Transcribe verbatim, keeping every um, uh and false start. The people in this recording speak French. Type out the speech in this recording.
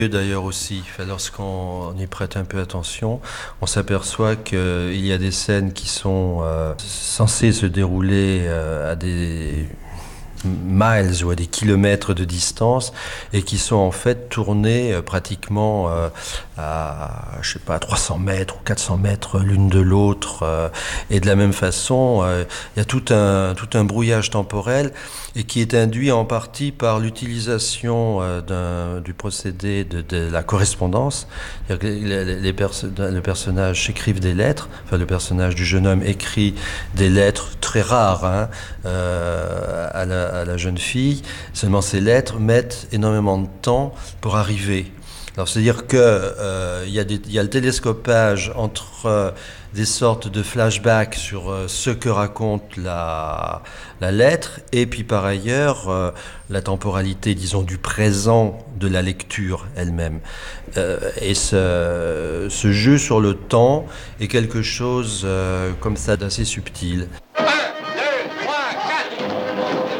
Et d'ailleurs aussi, enfin, lorsqu'on y prête un peu attention, on s'aperçoit qu'il y a des scènes qui sont euh, censées se dérouler euh, à des miles ou à des kilomètres de distance et qui sont en fait tournées euh, pratiquement euh, à, je sais pas, trois cents mètres ou quatre cents mètres l'une de l'autre. Euh, et de la même façon, euh, il y a tout un, tout un brouillage temporel et qui est induit en partie par l'utilisation euh, d'un, du procédé de, de la correspondance. C'est-à-dire que les, les, les perso- le personnage s'écrivent des lettres, enfin le personnage du jeune homme écrit des lettres très rares hein, euh, à, la, à la jeune fille. Seulement ces lettres mettent énormément de temps pour arriver. Alors c'est-à-dire que euh, il y a des, il y a le télescopage entre euh, des sortes de flashbacks sur euh, ce que raconte la, la lettre et puis par ailleurs euh, la temporalité, disons, du présent de la lecture elle-même. Euh, et ce, ce jeu sur le temps est quelque chose euh, comme ça d'assez subtil.